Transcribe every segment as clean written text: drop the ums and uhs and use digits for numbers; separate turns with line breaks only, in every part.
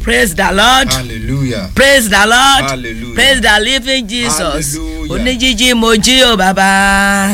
Praise the Lord.
Hallelujah.
Praise the Lord.
Hallelujah.
Praise the living Jesus.
Hallelujah.
Oníjíjí mo jí o bàbá.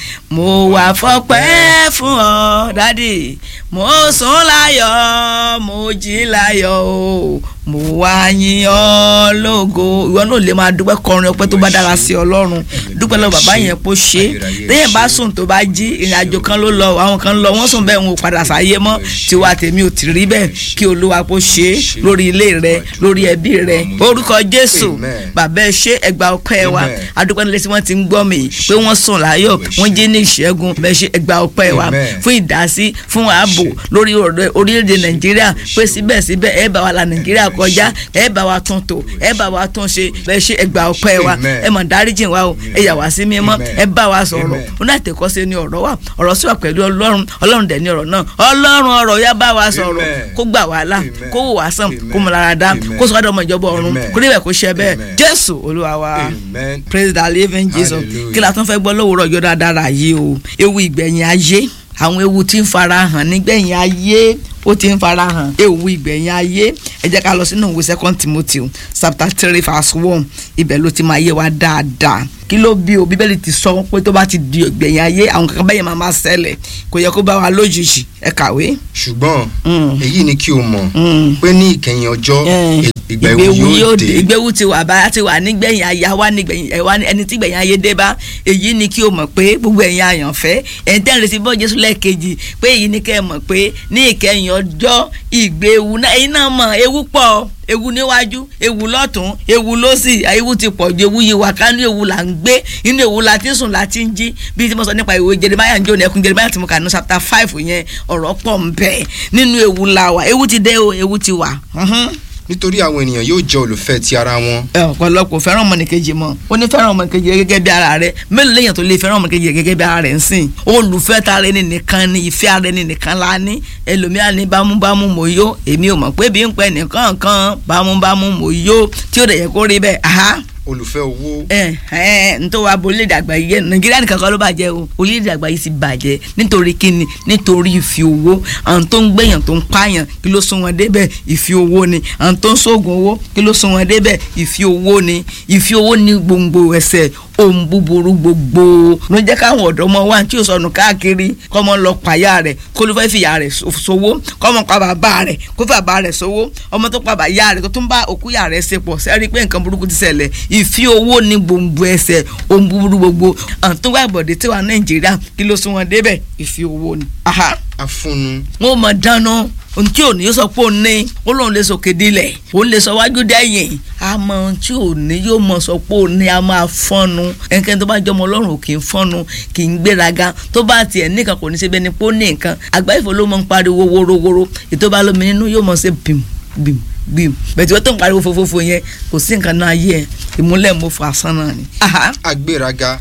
Mo wà fọpẹ́ fún ọ dádì. Mo sùn láyọ̀, mo jí láyọ̀ o. Mo wá yìn ọ́ lógo. Ìwọ náà lè máa dúpẹ́ kọrin ọpẹ́ tó bá dára sí Ọlọ́run. Dúpẹ́ lọ bàbá yẹn pé ó ṣe. Téèyàn bá sùn tó bá jí, ìrìn àjò kan ló lọ, àwọn kan lọ, wọ́n sùn bẹ́ẹ̀ wọn ò padà sáyé mọ́. Tiwa tèmi ò ti rí bẹ́ẹ̀ kí Olúwa kó ṣe lórí ilé rẹ, lórí ẹbí rẹ. Orúkọ Jésù. Bàbá ẹ ṣé ẹgbà ọpẹ́ wa. Adúpẹ́ nílé tí wọ́n ti ń gbọ́ mi pé wọ́n sùn láyọ̀, wọ́n jí ní ìṣẹ́gun. Bẹ́ẹ̀ ṣe ẹgbà ọpẹ́ wa fún ìdásí, fún ààbò lórí orílẹ̀-èdè Nàìjíríà pé síbẹ̀síbẹ̀ ẹ bá wa la Nàìjíríà kọjá, ẹ bá wa tún tò, ẹ bá wa tún ṣe. Bẹ́ẹ̀ ṣe ẹgbà ọpẹ́ wa. Ẹ mọ̀ dáríjì wa o, ẹ yà wá sí mímọ́, ẹ bá wa sọ̀rọ̀. Ó náà tẹ̀kọ́ sí ni ọ̀rọ̀ wa, ọ̀rọ̀ sí wa pẹ̀lú Ọlọ́run, Ọlọ́run dẹ̀ ni ọ̀rọ̀ náà. Ọlọ́run ọ̀rọ̀ yá bá wa sọ̀rọ̀, kó gbà wá là, kó wò wá sàn, kó mọ lára dá, kó sọ wá dọmọ ìjọba ọ̀run, kó níbẹ̀ kó ṣe bẹ́ẹ̀. Jésù Olúwa wa. Praise the living Jesus. Kí la tún fẹ́ gbọ́ lówùrọ̀ ọjọ́ dáadáa yìí o. Ewu ìgbẹ̀yìn ayé, àwọn ewu tí ń farahàn nígbẹ̀yìn ayé, ó ti ń farahàn. Ewu ìgbẹ̀yìn ayé, ẹ jẹ́ ká lọ sínú ìwé 2 Timothy chapter 3 verse 1. Ibẹ̀ ló ti máa yé wa dáadáa. Kí ló bí o? Bíbélì ti sọ pé tó bá ti di ìgbẹ̀yìn ayé àwọn kankan bẹ́ẹ̀ máa ṣẹlẹ̀, kò yẹ kó bá wa lójijì. Ẹ kàwé.
Ṣùgbọ́n èyí ni kí o mọ̀ pé ní ìkẹyìn ọjọ́ ìgbẹ̀wù yóò dé.
Ìgbẹ̀wù ti wà bá ti wà nígbẹ̀yìn ayé wa, nígbẹ̀yìn ẹni tí ìgbẹ̀yìn ayé dé bá. Èyí ni kí o mọ̀ pé gbogbo ẹ̀yin àyànfẹ́ ẹ̀ ń tẹ́rẹ̀ sí bọ́ Jésù lẹ́ẹ̀kejì pé èyí ni kẹ́ ẹ mọ̀ pé ní ìkẹyìn ọjọ́ ìgbẹ̀wù náà ẹ̀yin náà mọ̀ ewu pọ̀, ewu níwájú, ewu lọ́tún, ewu lósì, ewu ti pọ̀ ju ewu yìí wà kánú ewu là ń gbé, inú ewu la ti ń sùn la ti ń jí. Bí tí mo sọ nípa ìwé Jeremiah ń jó ní ẹkùn Jeremiah tí mo kà ní chapter 5 yẹn, ọ̀rọ̀ pọ̀ ń bẹ nínú ewu la wà. Ewu ti dé o, ewu ti wà.
Nítorí àwọn ènìyàn yóò jẹ́ olùfẹ́ ti ara wọn.
Ọ̀pọ̀lọpọ̀ fẹ́ràn ọmọnìkejì mọ́. Ó ní fẹ́ràn ọmọnìkejì gẹ́gẹ́ bí ara rẹ̀. Mélòó lèèyàn tó lè fẹ́ràn ọmọnìkejì gẹ́gẹ́ bí ara rẹ̀ ń sìn? Olùfẹ́ ta rẹ̀ nìkan ni, ìfẹ́ ara rẹ̀ nìkan la ní. Ẹlòmíà ní bámúbámú mo yó. Èmi ò mọ̀ pé bí ń pẹ́ nìkan kan bámúbámú mo yó tí ó dẹ̀ yẹ kó rí bẹ́ẹ̀.
Olùfẹ́ owó.
Nítorí wa bo orílẹ̀-èdè àgbáyé yẹn, Nàìjíríà nìkan kan ló bàjẹ́ o, orílẹ̀-èdè àgbáyé sì bàjẹ́ nítorí kíni? Nítorí ìfi owó. Àwọn tó ń gbẹ̀yàn tó ń pààyàn, kí ló sún wọn débẹ̀? Ìfi owó ni. Àwọn tó ń ṣoògùn owó, kí ló sún wọn débẹ̀? Ìfi owó ni. Ìfi owó ni gbòǹgbò ẹ̀ṣẹ̀, ohun búburú gbogbo ló jẹ́ káwọn ọ̀dọ́ mọ wá tí ó sọnù káàkiri, kọ́mọ lọ pàyà rẹ̀ kó ló fẹ́ fi ìyá rẹ̀ sowó, kọ́mọ pa bàbá rẹ̀ kó fẹ́ bàbá rẹ̀ sowó, ọmọ tó pa bàyà rẹ̀ tó tún bá òkú ìyá rẹ̀ ṣe pọ̀ sẹ́rí pé nǹkan burúkú ti ṣẹlẹ̀. Ìfi owó ní gbòǹgbò ẹ̀ṣẹ̀, ohun búburú gbogbo. àwọn tó wá ìbọ̀dé tí wà Nàìjíríà kí ló sún wọn débẹ̀? Ìfi owó ni.
Afúnnu.
Wọ́n mọ̀ dáná ohun tí ò ní yóò sọ pé òun ní, ó lóun lè sòkè dilẹ̀, òun lè sọ wájú dẹ́yìn. Àmọ́ ohun tí ò ní yóò mọ̀ sọ pé òun ní, a máa fọ́nu. Ẹnikẹ́ni tó bá jọmọ Ọlọ́run kì í fọ́nu, kì í gbéraga. Tó bá tiẹ̀ nìkan kò ní ṣe bẹ́ẹ̀ ni pé ó ní nǹkan. Àgbáyéfò ló mọ̀ ń pariwo worowóró, ètò bá lómi nínú yóò mọ̀ ṣe bìm. Bẹ̀tí wọ́n tó ń pariwo fòfòfò yẹn kò sí nǹkan náà yẹ ìmúlẹ̀ mo fà sán náà ni.
Agbéraga.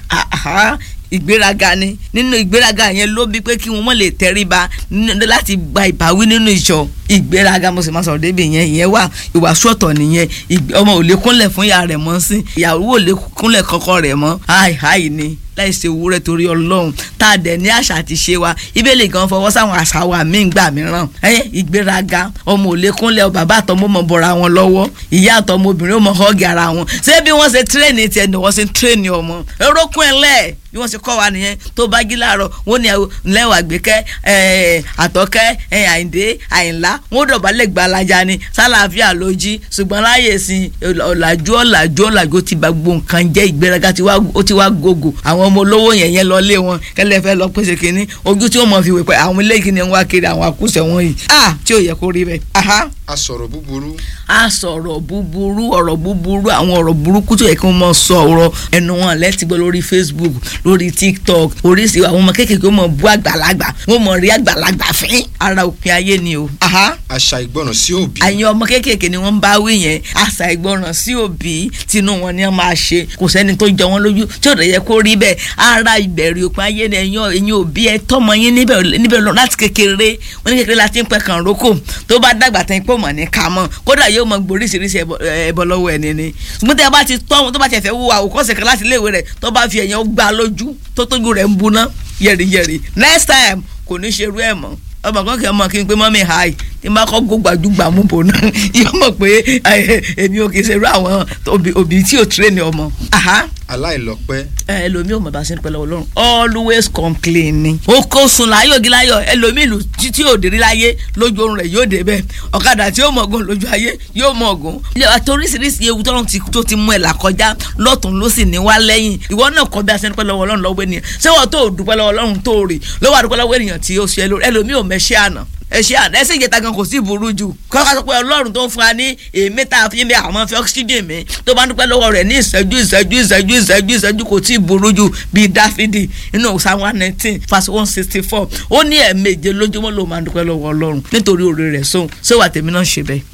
Ìgbéraga ni. Nínú ìgbéraga yẹn ló bí pé kí wọn mọ̀ lè tẹríba láti gba ìbáwí nínú ìjọ. Ìgbéraga mo sì máa sọ̀rọ̀ débi yẹn, ìyẹn wà ìwàásù ọ̀tọ̀ nìyẹn. Ọmọ ò lè kúnlẹ̀ fún ìyá rẹ̀ mọ́ sí, ìyàwó ò lè kúnlẹ̀ kọ́kọ́ rẹ̀ mọ́. Háì ni láì ṣe ewúrẹ́ torí Ọlọ́run tá a dẹ̀ ní àṣà àti ṣe wa. Ìbéèlè gan fọwọ́ sáwọn àṣà wa míì gbà mìíràn. Ìgbéraga, ọmọ ò lè kúnlẹ̀, bàbá àtọmọ mọ̀ bọ̀ra wọn lọ́wọ́, ìyá àtọmọ obìnrin ó mọ̀ họ́ọ̀gì ara wọn. Ṣé bí wọ́n ṣe tírẹ́ẹ̀nì tiẹ̀ ni wọ́n ṣe tírẹ́ẹ̀nì ọmọ? Erókùn ẹ̀lẹ́ bí wọ́n ṣe kọ́ wa nìyẹn. Tó bá jí láàárọ̀ wọ́n ní lẹ́wà gbẹ́kẹ́ Àtọ́kẹ́ Àyìndé Àyìnlá wọ́n dọ̀bálẹ̀ gbalaja ni sálàáfíà ló jí. Ṣùgbọ́n láyè sí ọ̀làjú ti bà gbogbo nǹkan jẹ́. Ìgbéraga ó ti wá gògò. Àwọn ọmọ olówó yẹn lọ lé wọn kẹ́lẹ́ fẹ́ lọ pèsè kínní ojú tí ó mọ̀ fi wé pẹ́ àwọn ilé ìkíni wá kiri àwọn àkúṣe wọn yìí tí ò yẹ kó rí bẹ́ẹ̀.
Asọ̀rọ̀ búburú.
Ọ̀rọ̀ búburú àwọn ọ̀rọ̀ burúkú tó yẹ kí wọ́n mọ̀ sọ ọ̀rọ̀ ẹnu wọn lẹ́tí gbọ́ lórí Facebook, lórí TikTok, oríṣi àwọn ọmọ kéékèèké wọ́n mọ̀ bú àgbàlagbà, wọ́n mọ̀ rí àgbàlagbà fín. Ara òpin ayé ni o.
Àṣà ìgbọràn sí òbí.
Àyìn ọmọ kéékèèké ni wọ́n ń bá wí yẹn. Àṣà ìgbọràn sí òbí tinú wọn ni wọ́n máa ṣe. Kò sẹ́ni tó jọ wọn lójú tí ò dẹ̀ yẹ kó rí bẹ́ẹ̀. Ara ìbẹ̀rù òpin ayé ni ẹ̀yin òbí ẹ tọ́mọ yín níbẹ̀ lọ láti kékeré. Wọ́n ní kékeré láti ń pẹ́ kàn rókò. Tó bá dàgbà tán ipò mọ̀ ní ká mọ́. Kódà yóò mọ gboríṣiríṣi ẹbọ lọ́wọ́ ẹni ni. Ṣùgbọ́n tí a bá ti tọ́ tó bá ti fẹ́ wúwa òkọ́sẹ̀ kan láti iléèwé rẹ̀ tó bá fi ẹ̀yàn gbá lójú tó tójú rẹ̀ ń buná yẹ̀rìyẹ̀rì next time kò ní ṣerú ẹ̀ mọ́. ọmọ kan kì í ọmọ kí n pé mọ́mí hi tí n bá kọ́ gbàdúgbà mú bò náà yóò mọ̀ pé èmi ò kì í ṣe irú àwọn òbí tí ò tírèèni ọmọ.
aláìlọ́pẹ́.
ẹlòmíì ò mọ̀ bá ṣe ń pẹ́ lọ́wọ́ Ọlọ́run always complaining. ó kó sun láyò gí láyọ̀ ẹlòmíì ìlú tí ò dérí láyé lójú oorun rẹ̀ yóò dé bẹ́ẹ̀ ọ̀kadà tí ó mọ̀ ọ̀gùn lójú ayé yóò mọ̀ ọ̀gùn. àtòrísìírísìí ewu tọ́lọ́run tó ti mú ẹ̀ là kọjá lọ́tún ló sì ní wá lẹ́yìn ìwọ náà kọ́ bí a ṣe ń pẹ́ lọ́wọ́ Ọlọ́run lọ́wọ́ ènìyàn ṣé wọ́n tó dúpẹ́ lọ́wọ́ Ọlọ́run tó rè lọ́wọ́ àdúpẹ́ lọ́wọ́ ènìyàn tí ó ṣe ẹlòmíì ò mẹ́ṣẹ́ àná ẹsẹ ìjẹta gan kò sí burú jù kọ́ka sọ pé Ọlọ́run tó ń fún wa ní èémí tá a fi mi àwọn fi oxygen mi tó bá ń dúpẹ́ lọ́wọ́ rẹ̀ ní ìṣẹ́jú kò tí ì burú jù bíi Dáfídì nínú Psalm 119 verse 164 ó ní ẹ̀ẹ̀méje lójúmọ́ ló máa ń dúpẹ́ lọ́wọ́ Ọlọ́run nítorí oore rẹ̀ sóhun ṣé wà tèmi náà ṣe bẹ́ẹ̀.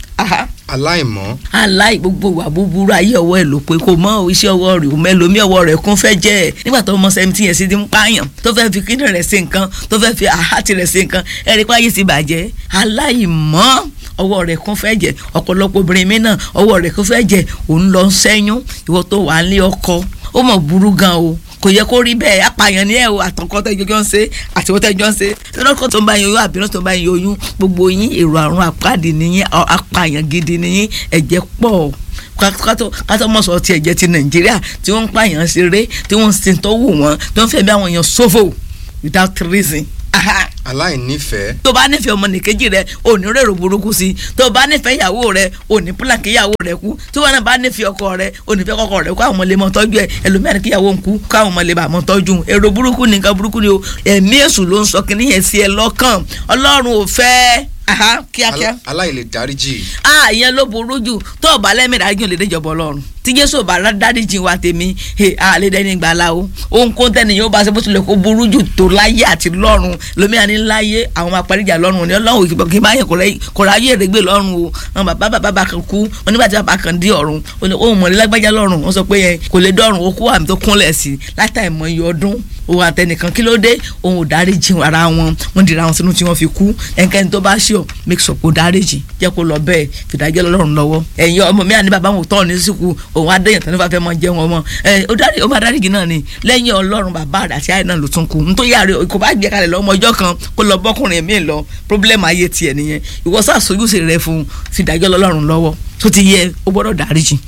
aláìmọ́.
gbogbo ìwà búburú ayé ọwọ́ ẹ̀ ló pé kò mọ iṣẹ́ ọwọ́ rẹ̀ ò mẹ́lòmí ọwọ́ rẹ̀ kún fẹ́ jẹ́ ẹ̀ nígbà tó mọ 17 yẹn sí ti ń pààyàn tó fẹ́ fi kíndìn rẹ̀ sí nǹkan tó fẹ́ fi àhátì rẹ̀ sí nǹkan ẹ̀rí páyé ti bàjẹ́ aláìmọ́ ọwọ́ rẹ̀ kún fẹ́ jẹ́ ọ̀pọ̀lọpọ̀ obìnrin mi náà ọwọ́ rẹ̀ kún fẹ́ jẹ́ òun lọ ń ṣẹ́yún ìwọ tó wà ní ọkọ ó mọ̀ burú gan o kò yẹ kó rí bẹ́ẹ̀ apààyàn ní ẹ̀ o àtọ̀kọ́ tẹ́jọ́ ń ṣe àtiwọ́ tẹ́jọ́ ń ṣe lọ́kọ̀ tó ń bá yín oyún àbí lọ́kọ̀ tó ń bá yín oyún gbogbo yín èrò àrùn àpáàdì nìyín apààyàn gidi nìyín ẹ̀jẹ̀ pọ̀ kátó mọ̀ sọ ti ẹ̀jẹ̀ ti Nàìjíríà tí wọ́n ń pààyàn ṣeré tí wọ́n ń sin tó wù wọ́n tí wọ́n fẹ́ bí àwọn èèyàn ṣòfò without reason.
aláìnífẹ̀ẹ́.
tó bá nífẹ̀ẹ́ ọmọnìkejì rẹ ò ní rèrò burúkú sí tó bá nífẹ̀ẹ́ ìyàwó rẹ ò ní pílàkì ìyàwó rẹ kú tó bá náà bá nífẹ̀ẹ́ ọkọ rẹ ò ní fẹ́ kọ́kọ́ rẹ kó àwọn ọmọ lè mọ tọ́jú ẹ ẹlòmíràn kí ìyàwó ń kú káwọn ọmọ lè bá mọ tọ́jú èrò burúkú ni nǹkan burúkú ni o ẹ̀mí èṣù ló ń sọ kí níyẹn sí ẹ lọ́kàn Ọlọ́run ò fẹ́ kíákíá.
aláìlè dáríjì.
ìyẹn ló burú jù tó ọba lẹ́mìí dáríjì ò lè déjọba Ọlọ́run tí Jésù bá dáríjì wa tèmi àlè dẹni gbàlà o òun kó tẹ́ni yóò bá ṣe bó tilẹ̀ kó burú jù tó láyé àti lọ́run lómìnira ní láyé àwọn apáríjà lọ́run ní Ọlọ́run òkè kí n bá yẹ kò ráyè rẹ̀gbẹ̀ lọ́run o àwọn bàbá kan kú wọn nígbà tí bàbá kan dé ọ̀run òun mọ̀lẹ́ lágbájá lọ́run wọ́n sọ pé yẹn kò lè dọ́run ó kó àmì tó kúnlẹ̀ sí látàì mọ iye ọdún òun àtẹnìkan kí ló dé òun ò dáríjì ara wọn dìra wọn sínú tí wọ́n fi kú ẹnikẹ́ni tó bá ṣe ọ make sure kó dáríjì jẹ́ kó lọ bẹ́ẹ̀ fìdájọ́ lọ́run lọ́wọ́ ẹ̀yin ọmọ mi àní bàbá wọn tọ́ ní síkú òun adéyàn tó ní fàfẹ́ mọ jẹun ọmọ ó bá dáríjì náà ni lẹ́yìn Ọlọ́run bàbá rẹ̀ àti àyè náà ló tún kú nítorí àrẹ kò bá gbé kalẹ̀ lọ́mọ ọjọ́ kan kó lọ bọ́kùnrin mi lọ problem ayé tiẹ̀ nìyẹn ìwọ sàṣojúṣe rẹ fún fìdájọ́ lọ́run lọ́wọ́ tó ti yẹ ó gbọ́dọ̀ dáríjì.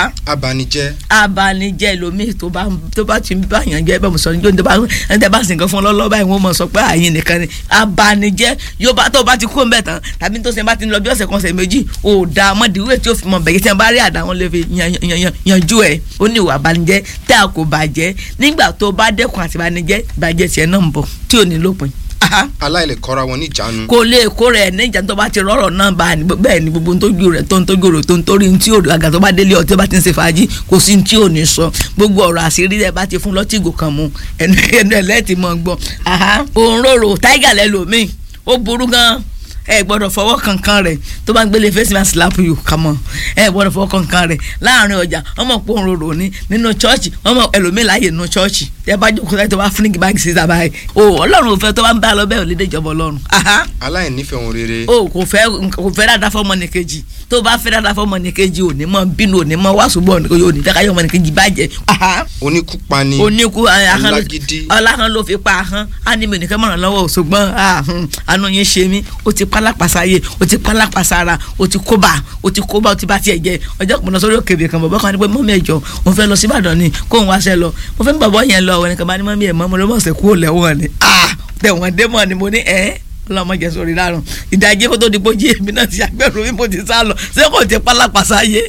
abanijẹ́ lomi tó bá ti ń báyàn jẹ́ bẹ́ẹ̀ mo sọ níjó ní tẹ́ bá sì nǹkan fún ọlọ́lọ́ báyìí wọ́n mọ̀ sọ pé àyìn nìkan ni abanijẹ́ yóò bá tó bá ti kó ń bẹ̀ tán tàbí tó ṣe bá ti ń lọ bí ọ̀sẹ̀ kan ọ̀sẹ̀ méjì ò dá mọ́dìwé tí ó fi mọ̀ bẹ̀yẹ tí wọ́n bá rí àdá wọn lè fi yanjú ẹ̀ ó ní ìwà abanijẹ́ tí a kò bàjẹ́ nígbà tó bá dẹ́kun àti abanijẹ́ ìbàjẹ́ tiẹ̀ náà ń bọ̀ tí ò ní lópin.
aláìlè kọ́ra wọn níjànú.
kò lè kó rẹ̀ níjà tó bá ti rọrọ̀ náà bá ní bẹ́ẹ̀ ni gbogbo ntójú rẹ̀ tó ntójú rẹ̀ tó ntórí ntí òdo àgà tó bá délé ọtí bá ti ń ṣe fàájì kò sí ntí ò ní sọ gbogbo ọ̀rọ̀ àṣírí rẹ̀ bá ti fún lọ́tìgò kan mu ẹnu ẹlẹ́tì mọ̀ gbọ́. òun rorò táìgà lẹ́lòmíì ó burú gan ẹ gbọ́dọ̀ fọwọ́ kankan rẹ̀ tó bá ń gbélé face mask slap you come on ẹ gbọ́dọ̀ fọwọ́ kankan rẹ̀ láàrin ọjà ọmọ pọ òróró ní nínú chọọchì ọmọ ẹlòmíì láàyè nínú chọọchì tẹ bá jókòó láti tó bá fún ní báńkì sí sábà yìí o Ọlọ́run ò fẹ́ tó bá ń bá lọ bẹ́ẹ̀ ò lè dé ìjọba Ọlọ́run.
aláìnífẹ̀ẹ́ ohun rere.
o kò fẹ́ dáadáa fọmọ nìkejì tó bá fẹ́ dáadáa fọmọ nìkejì ò ní mọ bínú ò ní mọ wàásùbọ̀ ò ní fẹ́ káyọ̀ ọmọ nìkejì bàjẹ́.
oníkúpani
alágídí ọláhán ló fi pa ahán ánìmọ̀ nìkan mọ̀ràn lọ́wọ́ ṣùgbọ́n àánú yín ṣe mí ó ti pálápàsáyé ó ti pálápàsára ó ti kóbá ó ti bá tiẹ̀ jẹ ọjọ́ pọ̀nà sórí òkèbè kan bọ̀bọ̀ kan ní pé mọ́mí ẹ̀jọ̀ òun fẹ́ lọ sí Ìbàdàn ni kóun wáṣẹ́ lọ mo fẹ́ bọ̀bọ̀ yẹn lọ ẹnìkan bá ní mọ́mí ẹ̀ mọ́ mo ló mọ̀ sẹ́ kúrò lẹ́wọ̀n ni tẹ̀wọ̀n dé mọ́ ni mo ní ọlọmọ jẹ sórí lárùn ìdajì kó tó di pójí èmi náà ti àgbẹ̀rù mi mo ti sá lọ ṣé kò ti pálápàsáyé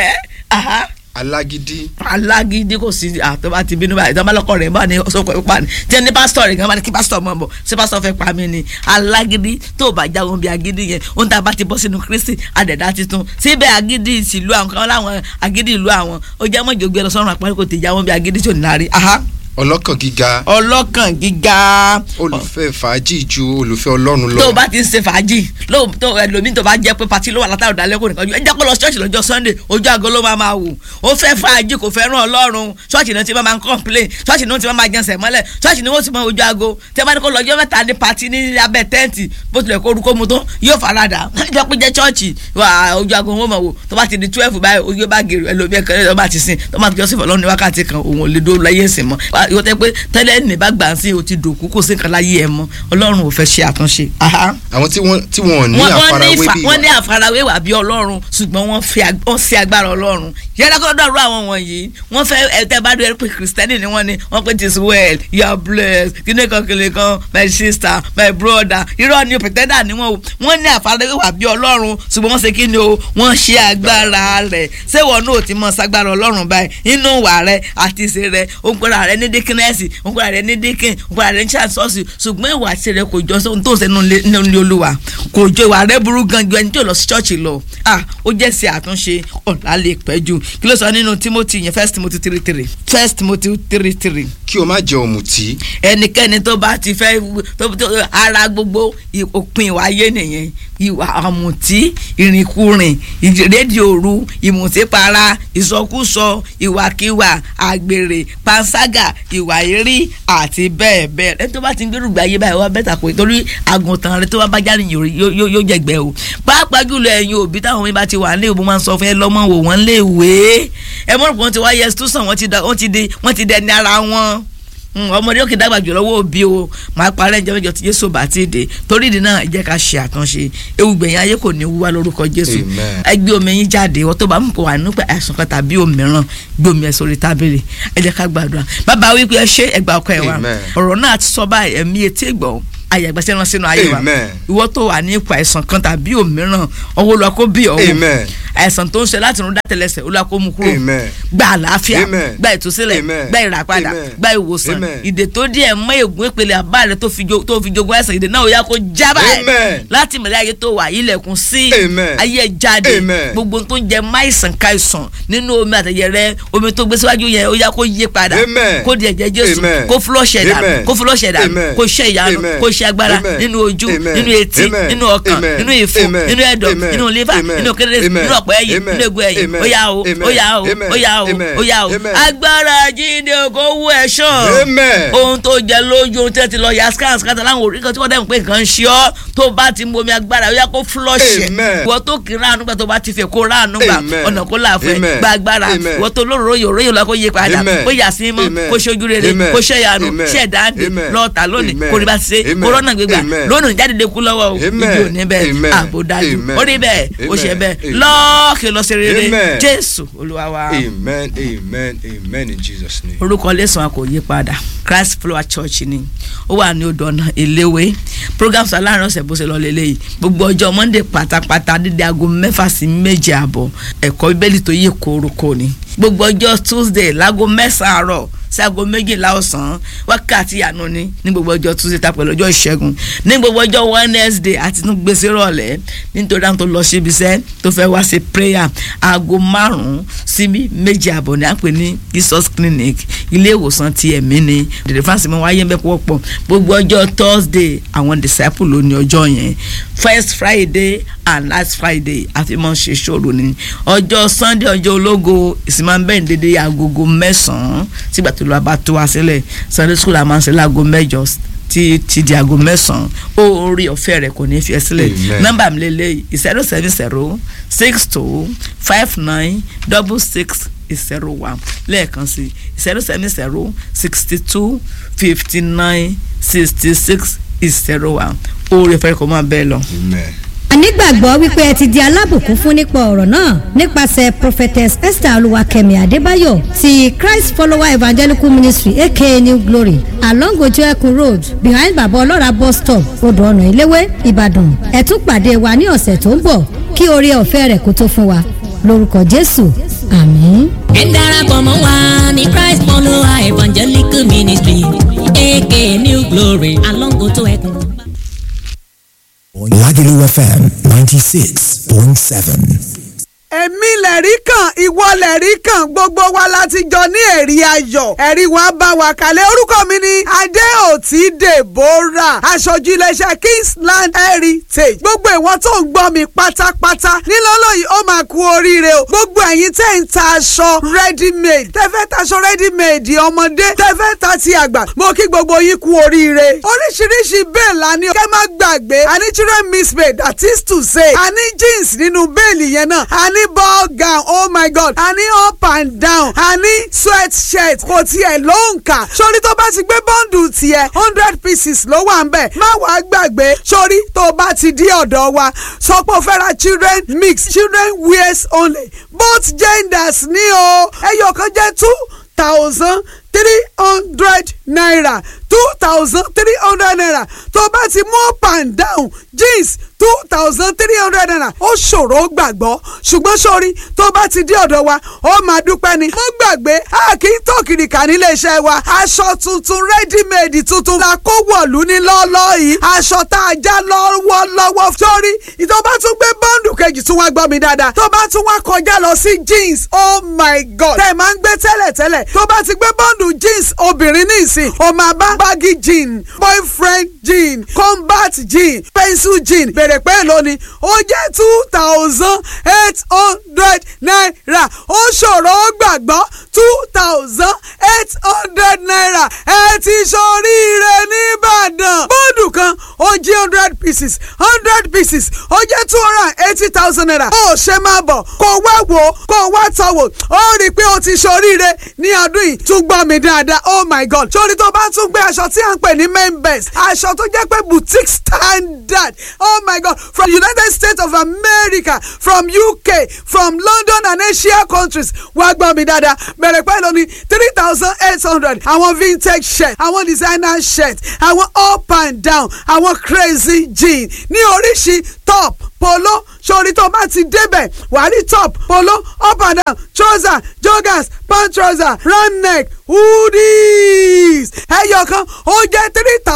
alágídí kò sí àtọ́bá ti bínú báyìí tọ́ba lọ́kọ̀ rẹ̀ bá ní sọ́kọ̀ ìpa ni tí ẹni pásítọ̀ rẹ̀ gan bá ní kí pásítọ̀ mọ̀ bọ̀ ṣé pásítọ̀ fẹ́ pa mí ni alágídí tó bá jáwọn bí agídí yẹn ohun tá a bá ti bọ́ sínú Kristi àdẹ̀dá titun síbẹ̀ agídí ìsìlú àwọn kan láwọn agídí ìlú àwọn ó jẹ́ mọ́jọ́ gbé lọ sọ́run àpárí kò tẹ̀ jáwọn bí agídí tó ní lárí.
ọlọ́kàn gíga. olùfẹ́ fàájì ju olùfẹ́ Ọlọ́run lọ.
tó o bá ti ń ṣe fàájì ẹlòmíì tó bá jẹ́ pé pati ló wà látàrí ọ̀dàlẹ́ kò nìkan ju ẹ jẹ́ kó lọ ṣọ́ọ̀ṣì lọ́jọ́ Sunday ojú àgọ́ ló máa wò ó fẹ́ fàájì kò fẹ́ràn Ọlọ́run ṣọ́ọ̀ṣì náà ti máa ń complain ṣọ́ọ̀ṣì náà ti máa jẹnsẹ̀ mọ́lẹ̀ ṣọ́ọ̀ṣì náà wọ́n ti máa ojú àgọ́ tẹ́ bá ní kó lọ́jọ́ mẹ́ta ní pati ní abẹ́ tẹ́ǹtì bó tilẹ̀ kó orúkọ mu tó yóò farada jẹ́ pé jẹ́ ṣọ́ọ̀ṣì wà ojú àgọ́ wọn mọ̀ wò tó bá ti di 12 báyìí ojú bá gèrè ẹlòmíì ẹ̀kẹ́ tó bá ti sìn tó bá ti jọ́sìn fọlọ́run ní wákàtí kan òun ò lè dó láyé ìsìn mọ́ ìwọ tẹ́ pé tẹ́lẹ̀ ní bá gbà sí o ti dòkú kò sí nǹkan láyé ẹ mọ́ Ọlọ́run ò fẹ́ ṣe àtúnṣe.
àwọn tí wọ́n ní àfarawé bí
wọ́n ní àfarawé wà bí Ọlọ́run ṣùgbọ́n wọ́n fi agbára Ọlọ́run yẹ́nà kó dọ̀rọ̀ àwọn wọ̀nyí wọ́n fẹ́ tẹ́ bá dé pé Kristẹni ni wọ́n ní wọ́n pé it is well you are blessed kíni kan my sister my brother irọ́ ni pretender ni wọ́n ní àfarawé wà bí Ọlọ́run ṣùgbọ́n wọ́n ṣe kí ni o wọ́n ṣe agbára rẹ̀ ṣé wọn náà ti mọ sagbára Ọlọ́run báyìí inú wà rẹ àti ìṣe rẹ òǹkọ́ra rẹ ní dẹ́kínẹ́sì òǹkọ́ra rẹ ní dẹ́kín òǹkọ́ra rẹ ní ṣàṣọ́ọ̀ṣì ṣùgbọ́n ìwà àti rẹ kò jọ sóhun tó ń ṣe nínú Olúwa kò jọ ìwà rẹ burú gan ju ẹni tí ò lọ sí ṣọ́ọ̀ṣì lọ ó jẹ́ sí àtúnṣe ọ̀la lè pẹ́ jù kí ló sọ nínú Timothy yẹn 1 Timothy 3:3
kí o má jẹ ọ̀mùtí.
ẹnikẹ́ni tó bá ti fẹ́ ara gbogbo òpin ìwà ayé nìyẹn ìwà ọ̀mùtí ìrìnkúrìn ìrédìí òru ìmùtípara ìsọkúsọ ìwàkiwà àgbèrè panṣágà ìwà ìrí àti bẹ́ẹ̀ bẹ́ẹ̀ ẹni tó bá ti ń gbérùgbà ayé báyìí wá bẹ́tà kò torí àgùntàn rẹ tó bá bá jáde yóò jẹgbẹ́ o pàápàá jùlọ ẹ̀yin òbí táwọn mi bá ti wà ní ìbò máa ń sọ fún ẹ lọ́mọ wò wọ́n lè wé ẹ mọ̀ pé wọ́n ti wá yẹ stúsàn wọ́n ti dẹni ara wọn ọmọdé òkè dàgbà jù lọ́wọ́ òbí o máa parẹ́ ìjọba ìjọ tí Jésù bá ti dé torí ìdí náà jẹ́ ká ṣe àtúnṣe ewu gbẹ̀yìn ayé kò ní wúwá lórúkọ Jésù ẹ gbé omi yín jáde wọ́n tó bá mú kó wà nípa àìsàn kan tàbí òmíràn gbé omi ẹ̀ sórí tábìlì ẹ jẹ́ ká gbàdúrà bàbá wípé ẹ ṣe ẹgbà ọkọ ẹ wa ọ̀rọ̀ náà ti sọ báyìí ẹ̀mí etí ìgbọ̀n ayàgbẹ́sẹ̀ rán sínú ayé wa ìwọ tó wà ní ipò àìsàn kan tàbí òmíràn ọwọ́ lọ kó bí ọwọ́ àìsàn tó ń ṣe láti rún dátẹlẹsẹ̀ ó lọ kó mú kúrò gba àlàáfíà gba ìtúsílẹ̀ gba ìràpadà gba ìwòsàn ìdè tó díẹ̀ mọ́ ègún ìpele àbá rẹ tó fi jogún àìsàn ìdè náà ó yá kó já báyìí láti mọ̀lẹ́ ayé tó wà ilẹ̀kùn sí ayé jáde gbogbo tó ń jẹ máìsàn káìsàn nínú omi àtẹ̀yẹ rẹ omi tó gbé síwájú yẹn ó yá kó yí padà kó di ẹ̀jẹ̀ Jésù kó flush ẹ̀dà kó ṣe ìyanu kó ṣe agbára nínú ojú nínú etí nínú ọkàn nínú ìfun nínú ẹ̀dọ̀ nínú liver nínú kékeré nínú ọ̀pọ̀ ẹ̀yìn nínú egun ẹ̀yìn ó yá o agbára jíde ògo wú ẹ̀ṣọ́ ohun tó jẹ lójú ohun tẹ́ ti lọ ya scan láwọn orí kan tí wọ́n dẹ̀ ń pè nǹkan ṣe ọ́ tó bá ti mú omi agbára ó yá kó flush ẹ̀ ìwọ tó kì í ránu gbà tó bá ti fẹ́ kó ránu gbà ọ̀nà kó láàfẹ́ gba agbára ìwọ tó lóró lọ kó yí padà kó yà sí mọ́ kó ṣojú rere kó ṣe ìyanu ṣe ẹ̀dáǹdè lọ́ọ̀tà lónìí kó rí bá ti ṣe kórónà gbégbá lónìí jáde lè kú lọ́wọ́ o ibi ò ní bẹ́ẹ̀ àbò dájú ó rí bẹ́ẹ̀ ó ṣe bẹ́ẹ̀ lọ́ọ̀kì lọ sí rere Jésù Olúwa wa.
Amen in Jesus name.
orúkọ lẹ́sàn-án kò yí padà Christ Flower Church ni ó wà ní odò ọ̀nà eléwé programs aláàárín ọ̀sẹ̀ bó ṣe lọ lélẹ́yìí gbogbo ọjọ́ Monday pátápátá dídí aago 6 sí 7:30 ẹ̀kọ́ Bíbélì tó yẹ kórókó ni gbogbo ọjọ́ Tuesday láago 9 àárọ̀ sí aago 12 ọ̀sán wákàtí àánú ni ní gbogbo ọjọ́ Tuesday tá pẹ̀lú ọjọ́ ìṣẹ́gun ní gbogbo ọjọ́ Wednesday àti tún gbèsè rọ̀lẹ́ nítorí àwọn tó lọ síbi iṣẹ́ tó fẹ́ wá sí prayer aago 5 sí 7:30 ní à ń pè ní Jesus Clinic ilé ìwòsàn ti ẹ̀mí ni deliverance mi wáyé mbẹ́ púpọ̀ gbogbo ọjọ́ Thursday àwọn disciple ló ní ọjọ́ yẹn first Friday and last Friday àfi mọ́ ṣe ṣòro ni ọjọ́ Sunday ọjọ́ ológo ìsìnmọ́ bẹ́ẹ̀ dédé agogo 9 sígbà tó lọ bá tó wá sílẹ̀ Sunday school àmọ́ ṣe láago 8 ti di aago 9 orí ọ̀fẹ́ rẹ̀ kò ní fi ẹ́ sílẹ̀ nọ́mbà mi lélẹ̀ 070 62 59 66 01 lẹ́ẹ̀kan sí 070 62 59 66 01 orí ọ̀fẹ́ rẹ̀ kò máa bẹ́ẹ̀ lọ.
a nígbàgbọ́ wípé ẹ ti di alábùkún fún nípa ọ̀rọ̀ náà nípasẹ̀ prophetess Esther Olúwakẹ́mi Adébáyọ̀ ti Christ Follower Evangelical Ministry aka New Glory along Ojo Ekun Road behind Baba Ọlọ́ra bus stop odò ọ̀nà Eléwé Ìbàdàn ẹ tún pàdé wa ní ọ̀sẹ̀ tó ń bọ̀ kí oore ọ̀fẹ́ rẹ̀ kó tó fún wa lórúkọ Jésù àmín.
ẹ darapọ̀ mọ́ wa ní Christ Follower Evangelical Ministry aka New Glory along Ojo Ekun.
Lagelu FM 96.7.
èmi lẹ̀rí kan ìwọ lẹ̀rí kan gbogbo wa láti jọ ní ẹ̀rí ayọ̀ ẹ̀rí wa bá wa kalẹ̀ orúkọ mi ni Adéòtí Deborah aṣojú iléeṣẹ́ Kingsland Heritage gbogbo ìwọ tó ń gbọ́ mi pátápátá nílọ́lọ́ yìí ó máa kú oríire o gbogbo ẹ̀yin tẹ́ ń ta aṣọ ready made tẹ́fẹ́ taṣọ ready made ọmọdé tẹ́fẹ́ ta ti àgbà mo kí gbogbo yín kú oríire oríṣiríṣi bẹ́ẹ̀ la ní kẹ́ má gbàgbé a ní children mismade that is to say a ní jeans nínú bẹ́ẹ̀lì yẹn náà a ní ball gown oh my god a ní up and down a ní sweat shirt kò tiẹ̀ ló ń kà sórí tó bá ti gbé bọ́ǹdù tiẹ̀ 100 pieces ló wà ń bẹ̀ má wàá gbàgbé sórí tó bá ti dí ọ̀dọ̀ wa sọ pé o fẹ́ ra children mix children wears only both genders ní o ẹyọ kan jẹ́ 2,300 naira 2,300 naira tó bá ti mú up and down jeans 2,300 naira ó ṣòro gbàgbọ́ ṣùgbọ́n sórí tó bá ti dé ọ̀dọ̀ wa ó máa dúpẹ́ ni mo gbàgbé a kì í tó kìrìkà nílé iṣẹ́ wa aṣọ tuntun ready-made tuntun la kó wọ̀lú ní lọ́ọ́lọ́ yìí aṣọ tá a já lọ́wọ́lọ́wọ́ sórí tó bá tún gbé bọ́ǹdù kejì tún wá gbọ́ mi dáadáa tó bá tún wá kọjá lọ sí jeans oh my god tẹ̀ máa ń gbé tẹ́lẹ̀tẹ́lẹ̀ tó bá ti gbé bọ́ǹdù jeans obìnrin ní ìsìn ó máa bá baggy jean boyfriend jean combat jean pencil jean bèrè pé lónìí ó jẹ́ 2,800 naira ó ṣòro gbàgbọ́ 2,800 naira ẹ ti ṣoríire nìbàdàn bọ́ọ̀dù kan ó jẹ́ 100 pieces 100 pieces ó jẹ́ 280,000 naira ó ṣe máa bọ̀ kó wá wò kó wá tọ̀wò ó rí i pé ó ti ṣoríire ní ọdún yìí tún gbọ́ mi dáadáa oh my god sórí tó bá tún gbé aṣọ tí à ń pè ní main best aṣọ tó jẹ́ pé boutique standard oh my god from United States of America from UK from London and Asia countries wá gbọ́ mi dáadáa bẹ̀rẹ̀ pẹ̀lú ní 3,800 àwọn vintage shirt àwọn designer shirt àwọn up and down àwọn crazy jean ní oríṣi top polo sórí tó bá ti débẹ̀ wàá rí top polo up and down trouser joggers pant trouser round neck hoodies ẹyọkan ó jẹ́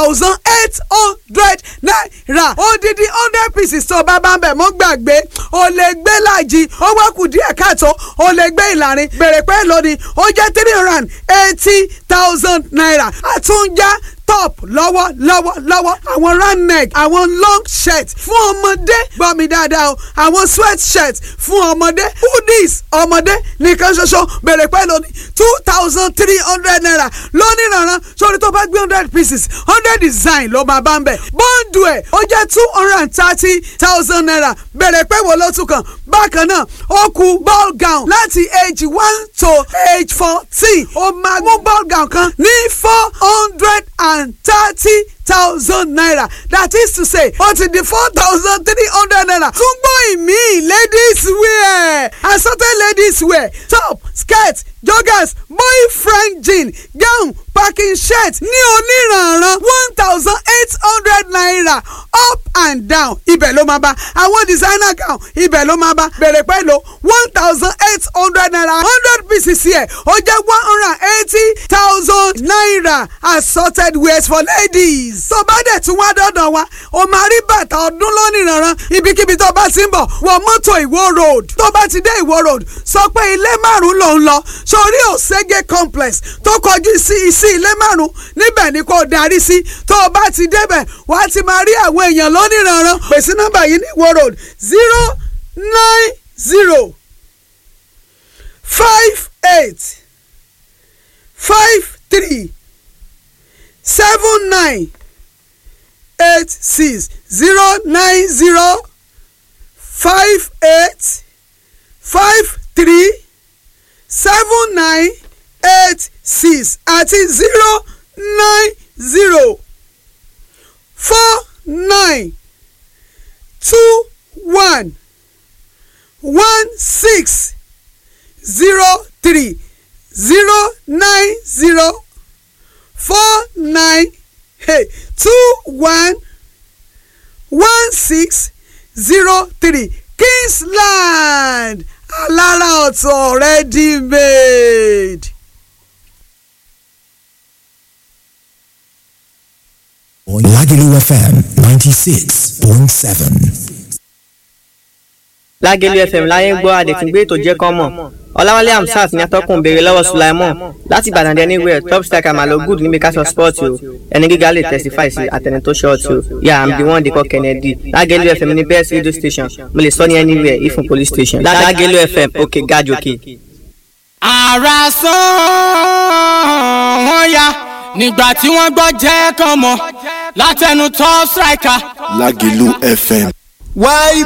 3,800 naira odidi 100 pieces tó bá bá ń bẹ̀ mọ́ gbàgbé o lè gbé láàjì ó wá kù díẹ̀ káàtó o lè gbé ìlàrin bèrè pé lónìí ó jẹ́ 380,000 naira àtúnjá top lọ́wọ́ àwọn round neck àwọn long shirt fún ọmọdé gbọ́ mi dáadáa o àwọn sweat shirt fún ọmọdé hoodies ọmọdé nìkan ṣoṣo bèrè pẹ́ lónìí 2,300 naira lónìí rànran sórí tó bá gbé 100 pieces 100 design ló máa bá ń bẹ̀ bọ́ǹdù ẹ̀ ó jẹ́ 230,000 naira bèrè pẹ́ wo ló tún kàn bákan náà ó kù ball gown láti age 1 to age 14 ó máa mú ball gown kan ní 430,000 naira that is to say ó ti di 4,300 naira tún gbọ́ ìmí ladies wear assorted ladies wear top skirt joggers boyfriend jean gown packing shirt ní oníranran 1,800 naira up and down ibẹ̀ ló máa bá àwọn designer gown ibẹ̀ ló máa bá bèrè pẹ̀lú 1,800 naira 100 pieces here ó jẹ́ 180,000 naira assorted wears for ladies. tó bá dẹ̀ tún wá dọ́dọ̀ wa o máa rí bàtà ọdún lónìranran ibikíbi tó bá ti ń bọ̀ wọ mọ́tò Ìwó road tó bá ti dé Ìwó road sọ pé ilé márùn ló ń lọ sórí Òṣègé complex tó kọjú sí ilé márùn níbẹ̀ ni kò darí sí tó o bá ti débẹ̀ wàá ti máa rí àwọn èèyàn lónìranran pèsè nọ́mbà yìí ní Ìwó road 090 58 53 79 86 090 58 53 79 86 àti 090 49 21 16 03 090 49 21 16 03 Kingsland alára ọ̀tọ̀ ready made.
Lagelu FM 96.7.
Lagelu FM láyé ń gbọ́ àdètúngbé tó jẹ́ kán mọ̀ Ọláwálé Hamzat ní atọ́kùn béèrè lọ́wọ́ Sulaimon láti Ìbàdàn dé anywhere top striker malo good ní mẹ́kásọ̀ sport o ẹni gíga lè testify sí àtẹni tó short o yà I'm the one they call Kennedy. Lagelu FM ní best radio station mo lè sọ ní anywhere ifun police station Lagelu FM òkè gajù òkè.
ara sàn wọ́n ya nígbà tí wọ́n gbọ́ jẹ́ kán mọ̀ látẹnu top striker.
Lagelu FM.
Why